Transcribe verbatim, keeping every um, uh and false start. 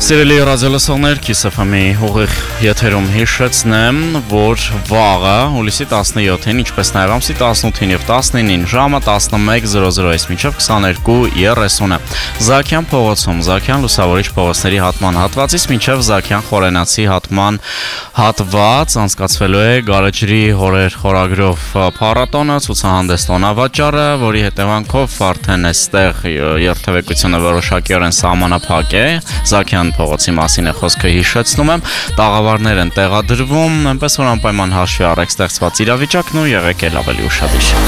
Սիրելի ռադիոլսողներ, Kiss F M-ի ուղիղ եթերում հիշեցնեմ, որ վաղը հուլիսի տասնյոթին, ինչպես նաև ամսի տասնութին և տասնինին ժամը տասնմեկ զրո զրոից մինչև քսաներկու երեսունը Զաքյան փողոցում, Զաքյան լուսավորիչ փողոցների հատման հատվածից մինչև Զաքյան խորենացի հատման հատված անցկացվելու է Գարեջրի հորեր խորագրով փառատոնը, ցուցահանդես տոնավաճառը, որի հետևանքով արդեն այստեղ երթևեկությունը որոշակիորեն սահմանափակ է։ Զաքյան փողոցի մասին է խոսքը, հիշեցնում եմ, տաղավարներ են տեղադրվում, այնպես որ անպայման հաշվի առեք ստեղծված իրավիճակն ու եղեք էլ ավելի ուշադիր։